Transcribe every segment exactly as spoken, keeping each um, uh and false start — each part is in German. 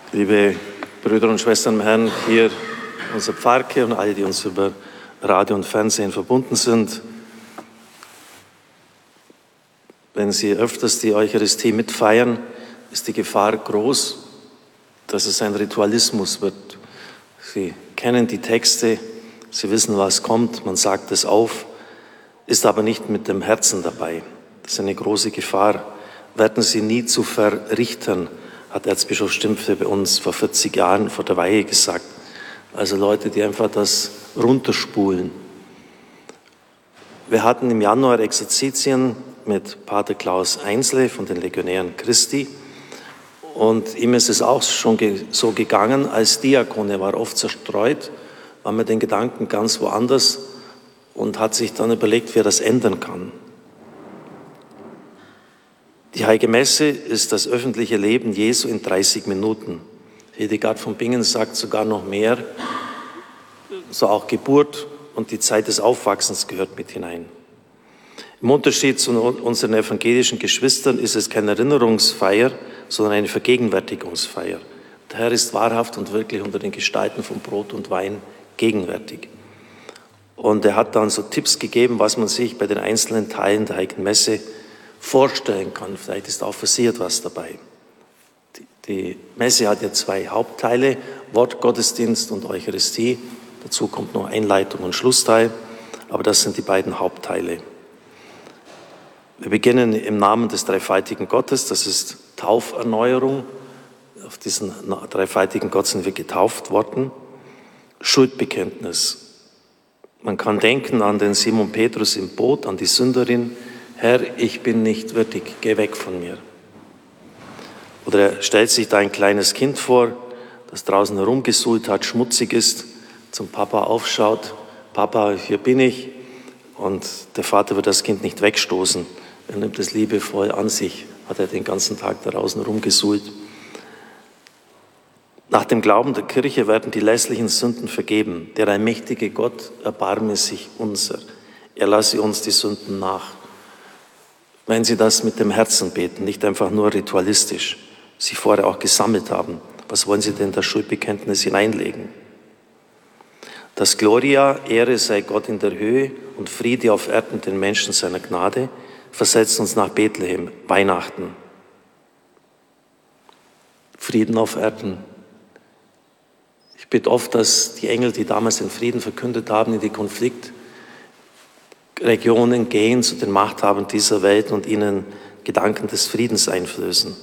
Liebe Brüder und Schwestern im Herrn, hier unser Pfarrkirche und alle, die uns über Radio und Fernsehen verbunden sind. Wenn Sie öfters die Eucharistie mitfeiern, ist die Gefahr groß, dass es ein Ritualismus wird. Sie kennen die Texte, Sie wissen, was kommt, man sagt es auf, ist aber nicht mit dem Herzen dabei. Das ist eine große Gefahr. Werden Sie nie zu Verrichtern, hat Erzbischof Stimpfe bei uns vor vierzig Jahren vor der Weihe gesagt. Also Leute, die einfach das runterspulen. Wir hatten im Januar Exerzitien mit Pater Klaus Einsle von den Legionären Christi. Und ihm ist es auch schon so gegangen, als Diakon, er war oft zerstreut, war mit den Gedanken ganz woanders und hat sich dann überlegt, wie er das ändern kann. Die Heilige Messe ist das öffentliche Leben Jesu in dreißig Minuten. Hildegard von Bingen sagt sogar noch mehr, so auch Geburt und die Zeit des Aufwachsens gehört mit hinein. Im Unterschied zu unseren evangelischen Geschwistern ist es keine Erinnerungsfeier, sondern eine Vergegenwärtigungsfeier. Der Herr ist wahrhaft und wirklich unter den Gestalten von Brot und Wein gegenwärtig. Und er hat dann so Tipps gegeben, was man sich bei den einzelnen Teilen der Heiligen Messe vorstellen kann. Vielleicht ist auch für Sie etwas dabei. Die, die Messe hat ja zwei Hauptteile, Wortgottesdienst und Eucharistie. Dazu kommt noch Einleitung und Schlussteil, aber das sind die beiden Hauptteile. Wir beginnen im Namen des dreifaltigen Gottes, das ist Tauferneuerung. Auf diesen dreifaltigen Gott sind wir getauft worden. Schuldbekenntnis. Man kann denken an den Simon Petrus im Boot, an die Sünderin. Herr, ich bin nicht würdig, geh weg von mir. Oder er stellt sich da ein kleines Kind vor, das draußen herumgesuhlt hat, schmutzig ist, zum Papa aufschaut. Papa, hier bin ich. Und der Vater wird das Kind nicht wegstoßen. Er nimmt es liebevoll an sich, hat er den ganzen Tag da draußen rumgesuhlt. Nach dem Glauben der Kirche werden die lässlichen Sünden vergeben. Der allmächtige Gott erbarme sich unser. Er lasse uns die Sünden nach. Wenn Sie das mit dem Herzen beten, nicht einfach nur ritualistisch, Sie vorher auch gesammelt haben, was wollen Sie denn in das Schuldbekenntnis hineinlegen? Das Gloria, Ehre sei Gott in der Höhe und Friede auf Erden den Menschen seiner Gnade, versetzt uns nach Bethlehem, Weihnachten. Frieden auf Erden. Ich bitte oft, dass die Engel, die damals den Frieden verkündet haben, in die Konfliktregionen gehen, zu den Machthabern dieser Welt und ihnen Gedanken des Friedens einflößen.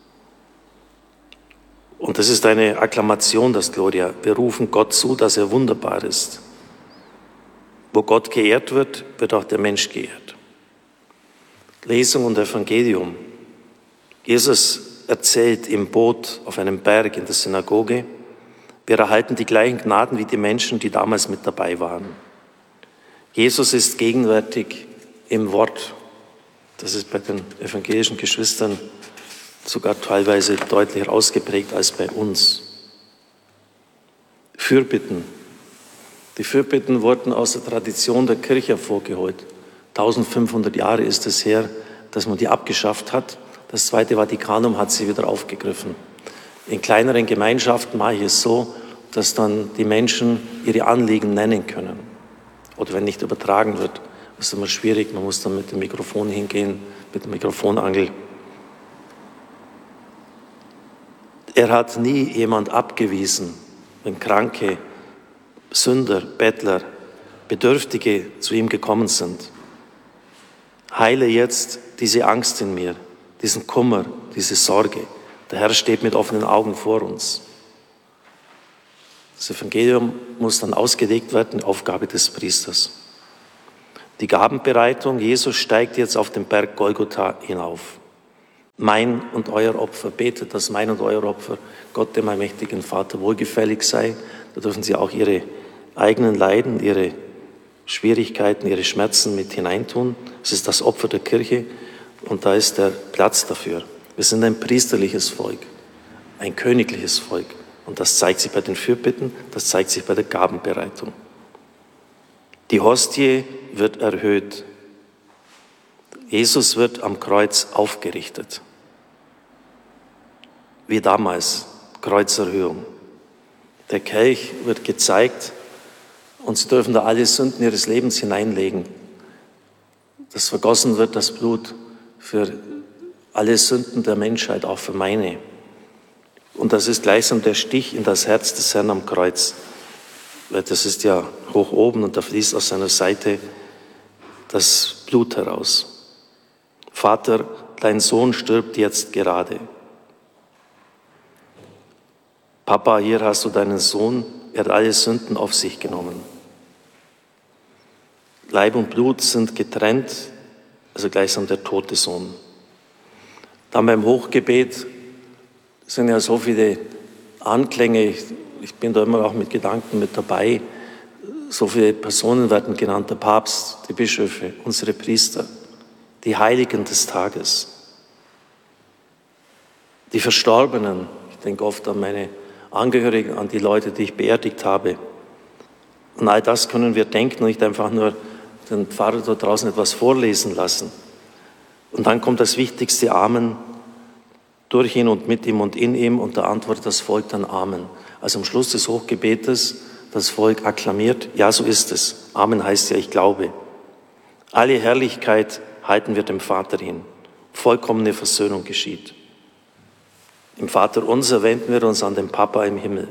Und das ist eine Akklamation, das Gloria. Wir rufen Gott zu, dass er wunderbar ist. Wo Gott geehrt wird, wird auch der Mensch geehrt. Lesung und Evangelium. Jesus erzählt im Boot auf einem Berg in der Synagoge, wir erhalten die gleichen Gnaden wie die Menschen, die damals mit dabei waren. Jesus ist gegenwärtig im Wort. Das ist bei den evangelischen Geschwistern sogar teilweise deutlicher ausgeprägt als bei uns. Fürbitten. Die Fürbitten wurden aus der Tradition der Kirche hervorgeholt. eintausendfünfhundert Jahre ist es her, dass man die abgeschafft hat. Das Zweite Vatikanum hat sie wieder aufgegriffen. In kleineren Gemeinschaften mache ich es so, dass dann die Menschen ihre Anliegen nennen können. Oder wenn nicht übertragen wird, ist immer schwierig, man muss dann mit dem Mikrofon hingehen, mit dem Mikrofonangel. Er hat nie jemand abgewiesen, wenn Kranke, Sünder, Bettler, Bedürftige zu ihm gekommen sind. Heile jetzt diese Angst in mir, diesen Kummer, diese Sorge. Der Herr steht mit offenen Augen vor uns. Das Evangelium muss dann ausgelegt werden, Aufgabe des Priesters. Die Gabenbereitung, Jesus steigt jetzt auf den Berg Golgotha hinauf. Mein und euer Opfer, betet, dass mein und euer Opfer Gott, dem allmächtigen Vater, wohlgefällig sei. Da dürfen Sie auch Ihre eigenen Leiden, Ihre Schwierigkeiten, Ihre Schmerzen mit hineintun. Es ist das Opfer der Kirche und da ist der Platz dafür. Wir sind ein priesterliches Volk, ein königliches Volk. Und das zeigt sich bei den Fürbitten, das zeigt sich bei der Gabenbereitung. Die Hostie wird erhöht. Jesus wird am Kreuz aufgerichtet. Wie damals. Kreuzerhöhung. Der Kelch wird gezeigt und sie dürfen da alle Sünden ihres Lebens hineinlegen. Das vergossen wird, das Blut, für alle Sünden der Menschheit, auch für meine. Und das ist gleichsam der Stich in das Herz des Herrn am Kreuz. Weil das ist ja hoch oben und da fließt aus seiner Seite das Blut heraus. Vater, dein Sohn stirbt jetzt gerade. Papa, hier hast du deinen Sohn, er hat alle Sünden auf sich genommen. Leib und Blut sind getrennt, also gleichsam der tote Sohn. Dann beim Hochgebet sind ja so viele Anklänge, ich, ich bin da immer auch mit Gedanken mit dabei, so viele Personen werden genannt, der Papst, die Bischöfe, unsere Priester, die Heiligen des Tages, die Verstorbenen. Ich denke oft an meine Angehörigen, an die Leute, die ich beerdigt habe. Und all das können wir denken und nicht einfach nur den Pfarrer da draußen etwas vorlesen lassen. Und dann kommt das wichtigste Amen, durch ihn und mit ihm und in ihm, und da antwortet das Volk dann Amen. Also am Schluss des Hochgebetes, das Volk akklamiert, ja, so ist es. Amen heißt ja, ich glaube. Alle Herrlichkeit halten wir dem Vater hin. Vollkommene Versöhnung geschieht. Im Vater unser wenden wir uns an den Papa im Himmel.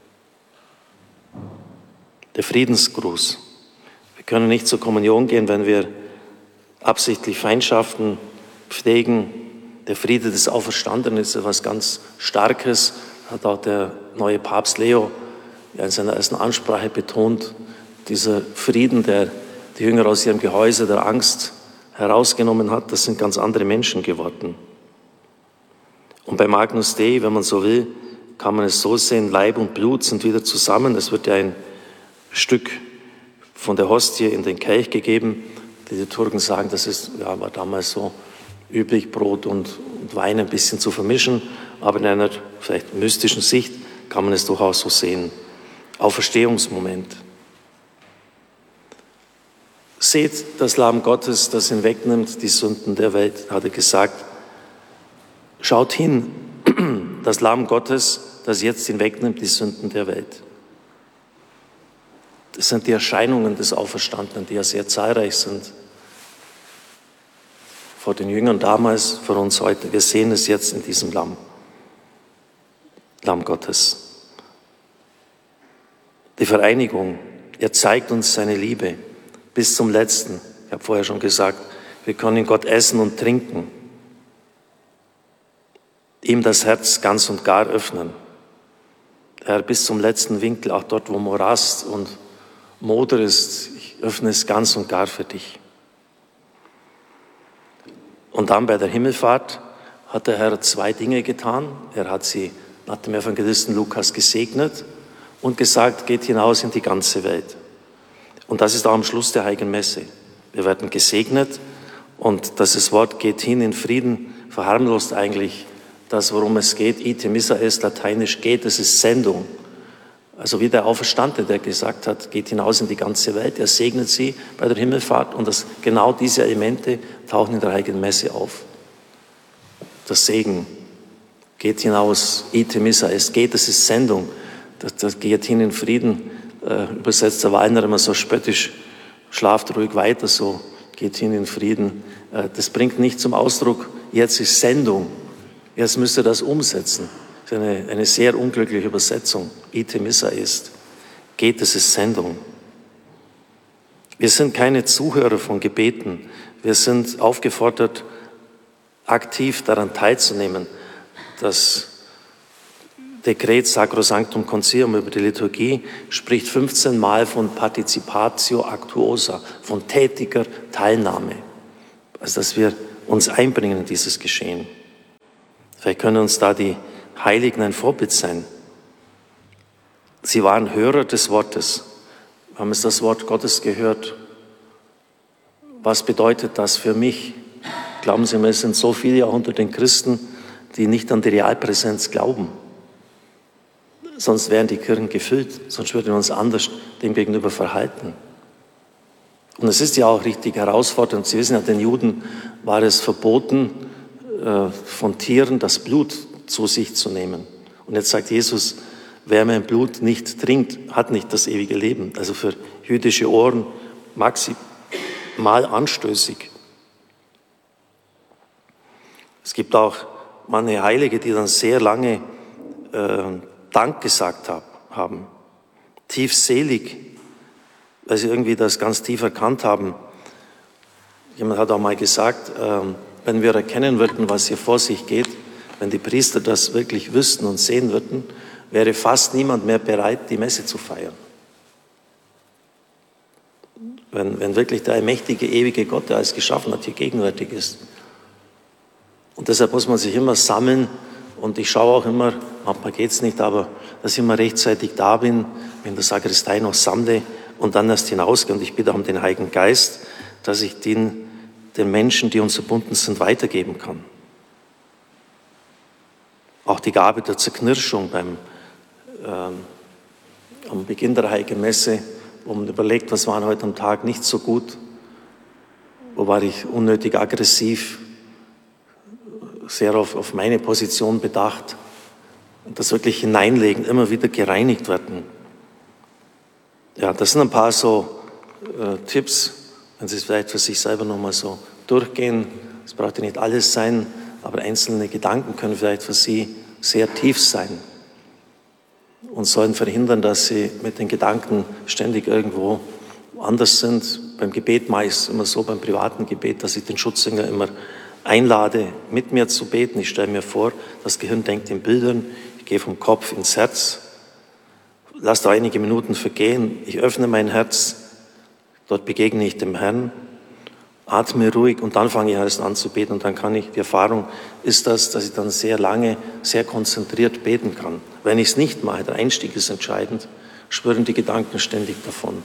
Der Friedensgruß. Wir können nicht zur Kommunion gehen, wenn wir absichtlich Feindschaften pflegen. Der Friede des Auferstandenen ist etwas ganz Starkes, hat auch der neue Papst Leo in seiner ersten Ansprache betont. Dieser Frieden, der die Jünger aus ihrem Gehäuse der Angst herausgenommen hat, das sind ganz andere Menschen geworden. Und bei Magnus Dei, wenn man so will, kann man es so sehen, Leib und Blut sind wieder zusammen. Es wird ja ein Stück von der Hostie in den Kelch gegeben. Die Liturgen sagen, das ist, ja, war damals so üblich, Brot und, und Wein ein bisschen zu vermischen. Aber in einer vielleicht mystischen Sicht kann man es durchaus so sehen. Auferstehungsmoment. Seht das Lamm Gottes, das hinwegnimmt die Sünden der Welt, hat er gesagt. Schaut hin, das Lamm Gottes, das jetzt hinwegnimmt die Sünden der Welt. Das sind die Erscheinungen des Auferstandenen, die ja sehr zahlreich sind. Vor den Jüngern damals, vor uns heute. Wir sehen es jetzt in diesem Lamm, Lamm Gottes. Die Vereinigung, er zeigt uns seine Liebe bis zum Letzten. Ich habe vorher schon gesagt, wir können in Gott essen und trinken. Ihm das Herz ganz und gar öffnen. Herr, bis zum letzten Winkel, auch dort, wo Morast und Moder ist, ich öffne es ganz und gar für dich. Und dann bei der Himmelfahrt hat der Herr zwei Dinge getan. Er hat sie nach dem Evangelisten Lukas gesegnet und gesagt, geht hinaus in die ganze Welt. Und das ist auch am Schluss der Heiligen Messe. Wir werden gesegnet und das Wort geht hin in Frieden, verharmlost eigentlich das, worum es geht. Ite missa est, lateinisch geht, es ist Sendung. Also wie der Auferstandene, der gesagt hat, geht hinaus in die ganze Welt. Er segnet sie bei der Himmelfahrt und das, genau diese Elemente tauchen in der Heiligen Messe auf. Das Segen, geht hinaus, ite missa est, geht, es ist Sendung. Das, das geht hin in Frieden, äh, übersetzt der Wallner immer so spöttisch, schlaft ruhig weiter, so geht hin in Frieden. Äh, das bringt nicht zum Ausdruck, jetzt ist Sendung. Jetzt müsst ihr das umsetzen. Das ist eine, eine sehr unglückliche Übersetzung. Ite missa est. Geht, es ist Sendung. Wir sind keine Zuhörer von Gebeten. Wir sind aufgefordert, aktiv daran teilzunehmen. Das Dekret Sacrosanctum Concilium über die Liturgie spricht fünfzehn Mal von Participatio Actuosa, von tätiger Teilnahme. Also, dass wir uns einbringen in dieses Geschehen. Vielleicht können uns da die Heiligen ein Vorbild sein. Sie waren Hörer des Wortes. Wir haben jetzt das Wort Gottes gehört. Was bedeutet das für mich? Glauben Sie mir, es sind so viele auch unter den Christen, die nicht an die Realpräsenz glauben. Sonst wären die Kirchen gefüllt, sonst würden wir uns anders dem gegenüber verhalten. Und es ist ja auch richtig herausfordernd. Sie wissen ja, den Juden war es verboten, von Tieren das Blut zu sich zu nehmen. Und jetzt sagt Jesus, wer mein Blut nicht trinkt, hat nicht das ewige Leben. Also für jüdische Ohren maximal anstößig. Es gibt auch manche Heilige, die dann sehr lange äh, Dank gesagt hab, haben. Tiefselig, weil sie irgendwie das ganz tief erkannt haben. Jemand hat auch mal gesagt, äh, wenn wir erkennen würden, was hier vor sich geht, wenn die Priester das wirklich wüssten und sehen würden, wäre fast niemand mehr bereit, die Messe zu feiern. Wenn, wenn wirklich der allmächtige, ewige Gott, der alles geschaffen hat, hier gegenwärtig ist. Und deshalb muss man sich immer sammeln und ich schaue auch immer, manchmal geht es nicht, aber dass ich immer rechtzeitig da bin, in der Sakristei noch sammle und dann erst hinausgehe. Und ich bitte um den Heiligen Geist, dass ich den, den Menschen, die uns verbunden sind, weitergeben kann. Auch die Gabe der Zerknirschung beim, ähm, am Beginn der Heiligen Messe, wo man überlegt, was war heute am Tag nicht so gut, wo war ich unnötig aggressiv, sehr auf, auf meine Position bedacht und das wirklich hineinlegen, immer wieder gereinigt werden. Ja, das sind ein paar so äh, Tipps, wenn Sie es vielleicht für sich selber nochmal so durchgehen. Es braucht ja nicht alles sein, aber einzelne Gedanken können vielleicht für Sie sehr tief sein und sollen verhindern, dass Sie mit den Gedanken ständig irgendwo anders sind. Beim Gebet mache ich es immer so, beim privaten Gebet, dass ich den Schutzengel immer einlade, mit mir zu beten. Ich stelle mir vor, das Gehirn denkt in Bildern, ich gehe vom Kopf ins Herz, lasse da einige Minuten vergehen, ich öffne mein Herz, dort begegne ich dem Herrn, atme ruhig und dann fange ich erst an zu beten und dann kann ich, die Erfahrung ist das, dass ich dann sehr lange, sehr konzentriert beten kann. Wenn ich es nicht mache, der Einstieg ist entscheidend, spüren die Gedanken ständig davon.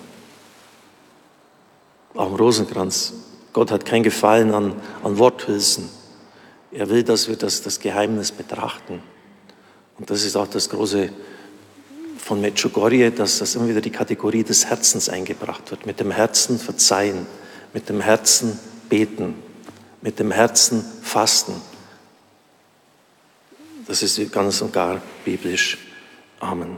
Auch im Rosenkranz. Gott hat kein Gefallen an, an Worthülsen. Er will, dass wir das, das Geheimnis betrachten. Und das ist auch das Große von Medjugorje, dass das immer wieder die Kategorie des Herzens eingebracht wird. Mit dem Herzen verzeihen, mit dem Herzen beten, mit dem Herzen fasten. Das ist ganz und gar biblisch. Amen.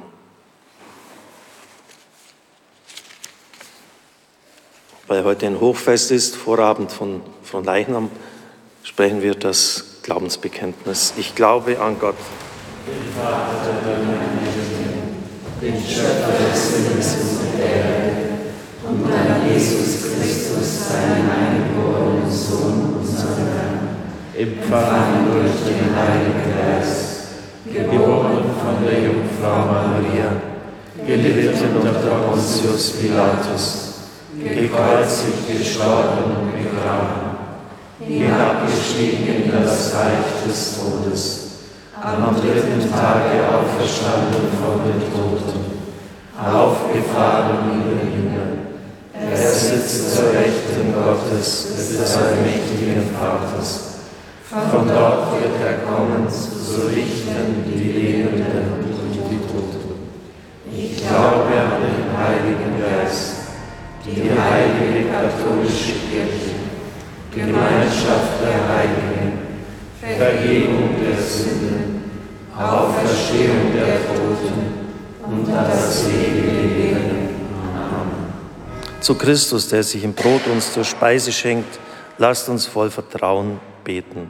Weil heute ein Hochfest ist, Vorabend von, von Leichnam, sprechen wir das Glaubensbekenntnis. Ich glaube an Gott, den Vater der Himmel, den Schöpfer des Himmels und der Erde, und an Jesus Christus, seinen eingeborenen Sohn, unseren Herrn, empfangen durch den Heiligen Geist, geboren von der Jungfrau Maria, gelitten unter Pontius Pilatus, gekreuzigt, gestorben und begraben, hinabgestiegen in das Reich des Todes, am dritten Tage auferstanden von den Toten, aufgefahren in den Himmel. Er sitzt zur Rechten Gottes, des allmächtigen Vaters. Von dort wird er kommen, zu richten die Lebenden und die Toten. Ich glaube an den Heiligen Geist, die heilige katholische Kirche, Gemeinschaft der Heiligen, Vergebung der Sünden, Auferstehung der Toten und das ewige Leben. Amen. Zu Christus, der sich im Brot uns zur Speise schenkt, lasst uns voll Vertrauen beten.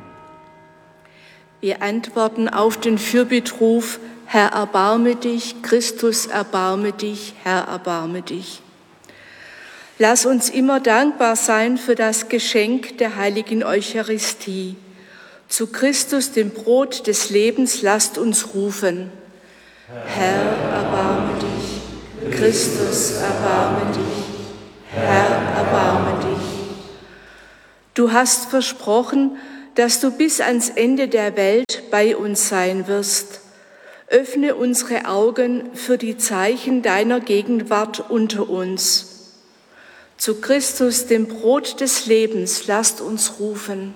Wir antworten auf den Fürbittruf: Herr, erbarme dich, Christus, erbarme dich, Herr, erbarme dich. Lass uns immer dankbar sein für das Geschenk der heiligen Eucharistie. Zu Christus, dem Brot des Lebens, lasst uns rufen: Herr, erbarme dich, Christus, erbarme dich, Herr, erbarme dich. Du hast versprochen, dass du bis ans Ende der Welt bei uns sein wirst. Öffne unsere Augen für die Zeichen deiner Gegenwart unter uns. Zu Christus, dem Brot des Lebens, lasst uns rufen: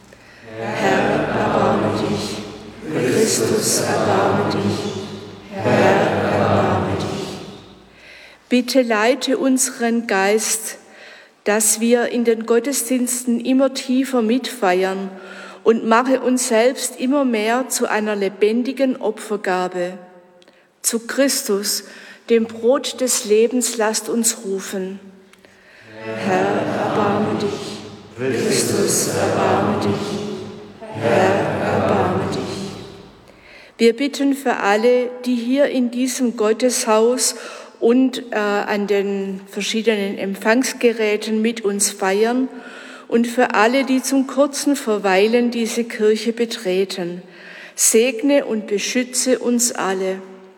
Herr, erbarme dich, Christus, erbarme dich, Herr, erbarme dich. Bitte leite unseren Geist, dass wir in den Gottesdiensten immer tiefer mitfeiern und mache uns selbst immer mehr zu einer lebendigen Opfergabe. Zu Christus, dem Brot des Lebens, lasst uns rufen. Herr, erbarme dich. Christus, erbarme dich. Herr, erbarme dich. Wir bitten für alle, die hier in diesem Gotteshaus und äh, an den verschiedenen Empfangsgeräten mit uns feiern und für alle, die zum kurzen Verweilen diese Kirche betreten. Segne und beschütze uns alle.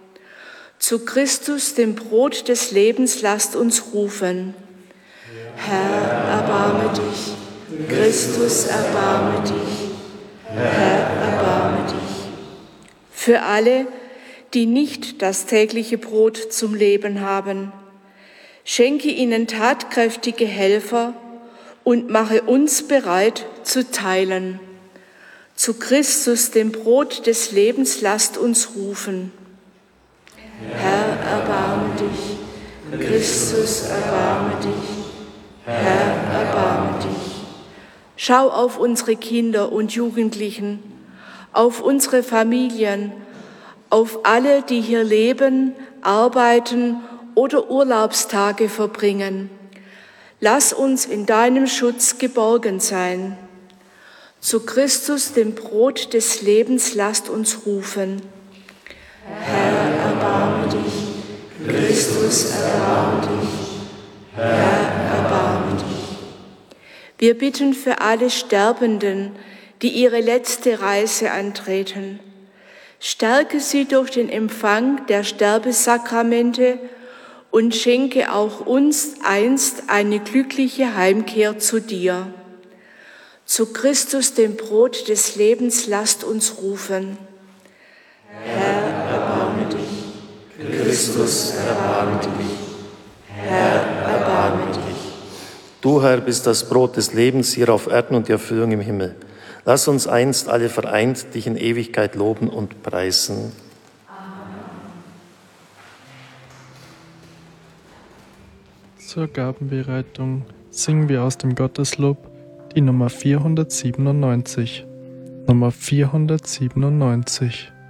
Zu Christus, dem Brot des Lebens, lasst uns rufen. Herr, erbarme dich. Christus, erbarme dich. Herr, erbarme dich. Für alle, die nicht das tägliche Brot zum Leben haben, schenke ihnen tatkräftige Helfer und mache uns bereit zu teilen. Zu Christus, dem Brot des Lebens, lasst uns rufen. Herr, erbarme dich. Christus, erbarme dich. Herr, erbarme dich. Schau auf unsere Kinder und Jugendlichen, auf unsere Familien, auf alle, die hier leben, arbeiten oder Urlaubstage verbringen. Lass uns in deinem Schutz geborgen sein. Zu Christus, dem Brot des Lebens, lasst uns rufen. Herr, erbarme dich. Christus, erbarme dich. Herr, erbarme dich. Wir bitten für alle Sterbenden, die ihre letzte Reise antreten. Stärke sie durch den Empfang der Sterbesakramente und schenke auch uns einst eine glückliche Heimkehr zu dir. Zu Christus, dem Brot des Lebens, lasst uns rufen. Herr, erbarme dich. Christus, erbarme dich. Herr, erbarme dich. Du, Herr, bist das Brot des Lebens hier auf Erden und die Erfüllung im Himmel. Lass uns einst alle vereint dich in Ewigkeit loben und preisen. Amen. Zur Gabenbereitung singen wir aus dem Gotteslob die Nummer vierhundertsiebenundneunzig. Nummer vierhundertsiebenundneunzig.